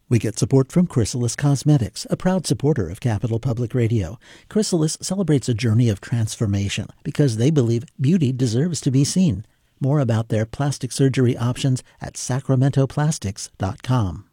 We get support from Chrysalis Cosmetics, a proud supporter of Capital Public Radio. Chrysalis celebrates a journey of transformation because they believe beauty deserves to be seen. More about their plastic surgery options at sacramentoplastics.com.